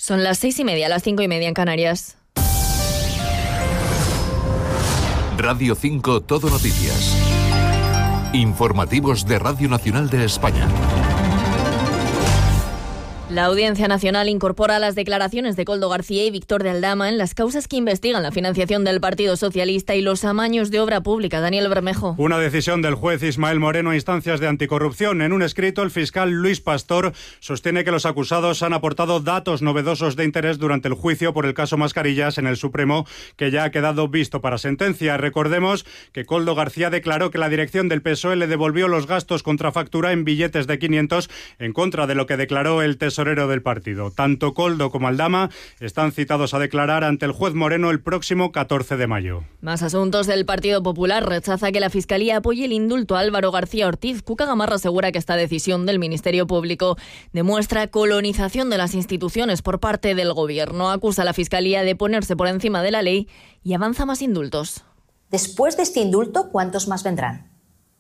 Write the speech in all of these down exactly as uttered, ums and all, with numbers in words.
Son las seis y media, las cinco y media en Canarias. Radio cinco Todo Noticias. Informativos de Radio Nacional de España. La Audiencia Nacional incorpora las declaraciones de Koldo García y Víctor de Aldama en las causas que investigan la financiación del Partido Socialista y los amaños de obra pública. Daniel Bermejo. Una decisión del juez Ismael Moreno a instancias de anticorrupción. En un escrito, el fiscal Luis Pastor sostiene que los acusados han aportado datos novedosos de interés durante el juicio por el caso Mascarillas en el Supremo, que ya ha quedado visto para sentencia. Recordemos que Koldo García declaró que la dirección del P S O E le devolvió los gastos contra factura en billetes de quinientos, en contra de lo que declaró el tesorero del partido. Tanto Koldo como Aldama están citados a declarar ante el juez Moreno el próximo catorce de mayo. Más asuntos. Del Partido Popular rechaza que la Fiscalía apoye el indulto a Álvaro García Ortiz. Cuca Gamarra asegura que esta decisión del Ministerio Público demuestra colonización de las instituciones por parte del Gobierno. Acusa a la Fiscalía de ponerse por encima de la ley y avanza más indultos. Después de este indulto, ¿cuántos más vendrán?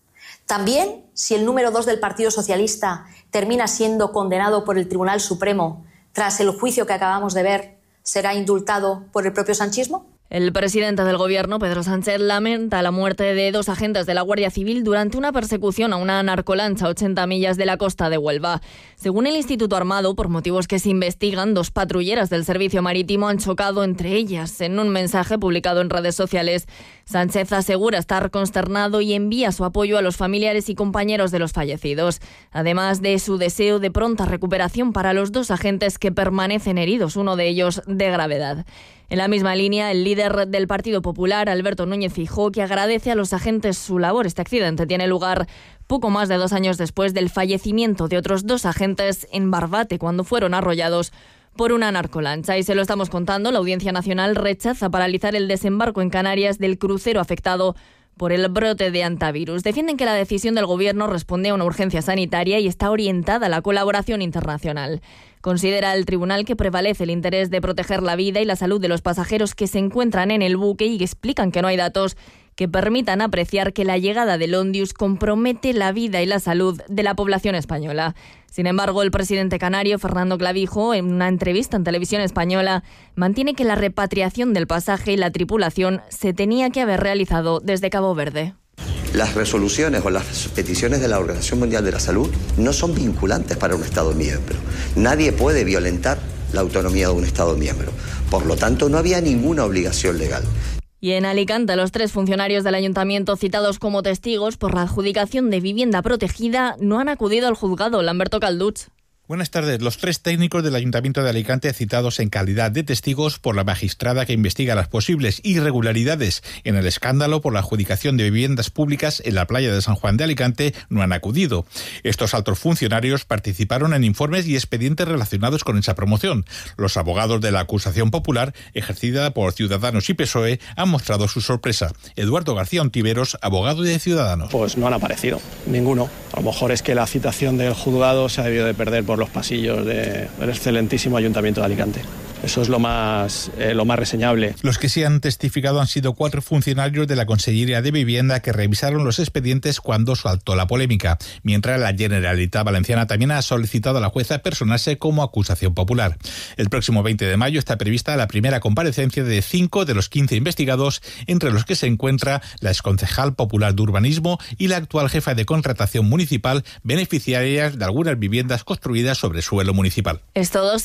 También, si el número dos del Partido Socialista termina siendo condenado por el Tribunal Supremo tras el juicio que acabamos de ver, ¿será indultado por el propio sanchismo? El presidente del Gobierno, Pedro Sánchez, lamenta la muerte de dos agentes de la Guardia Civil durante una persecución a una narcolancha a ochenta millas de la costa de Huelva. Según el Instituto Armado, por motivos que se investigan, dos patrulleras del Servicio Marítimo han chocado entre ellas. En un mensaje publicado en redes sociales, Sánchez asegura estar consternado y envía su apoyo a los familiares y compañeros de los fallecidos, además de su deseo de pronta recuperación para los dos agentes que permanecen heridos, uno de ellos de gravedad. En la misma línea, el líder del Partido Popular, Alberto Núñez Feijóo, que agradece a los agentes su labor. Este accidente tiene lugar poco más de dos años después del fallecimiento de otros dos agentes en Barbate, cuando fueron arrollados por una narcolancha. Y se lo estamos contando, la Audiencia Nacional rechaza paralizar el desembarco en Canarias del crucero afectado por el brote de hantavirus. Defienden que la decisión del Gobierno responde a una urgencia sanitaria y está orientada a la colaboración internacional. Considera el tribunal que prevalece el interés de proteger la vida y la salud de los pasajeros que se encuentran en el buque y explican que no hay datos que permitan apreciar que la llegada del Ondius compromete la vida y la salud de la población española. Sin embargo, el presidente canario, Fernando Clavijo, en una entrevista en Televisión Española, mantiene que la repatriación del pasaje y la tripulación se tenía que haber realizado desde Cabo Verde. Las resoluciones o las peticiones de la Organización Mundial de la Salud no son vinculantes para un Estado miembro. Nadie puede violentar la autonomía de un Estado miembro. Por lo tanto, no había ninguna obligación legal. Y en Alicante, los tres funcionarios del ayuntamiento citados como testigos por la adjudicación de vivienda protegida no han acudido al juzgado. Lamberto Calduch. Buenas tardes. Los tres técnicos del Ayuntamiento de Alicante citados en calidad de testigos por la magistrada que investiga las posibles irregularidades en el escándalo por la adjudicación de viviendas públicas en la playa de San Juan de Alicante no han acudido. Estos altos funcionarios participaron en informes y expedientes relacionados con esa promoción. Los abogados de la acusación popular, ejercida por Ciudadanos y P S O E, han mostrado su sorpresa. Eduardo García Ontiveros, abogado de Ciudadanos. Pues no han aparecido, ninguno. A lo mejor es que la citación del juzgado se ha debido de perder por los pasillos de, del excelentísimo Ayuntamiento de Alicante. Eso es lo más, eh, lo más reseñable. Los que sí han testificado han sido cuatro funcionarios de la Consellería de Vivienda que revisaron los expedientes cuando saltó la polémica, mientras la Generalitat Valenciana también ha solicitado a la jueza personarse como acusación popular. El próximo veinte de mayo está prevista la primera comparecencia de cinco de los quince investigados, entre los que se encuentra la exconcejal popular de Urbanismo y la actual jefa de contratación municipal, beneficiarias de algunas viviendas construidas sobre suelo municipal. Es todo.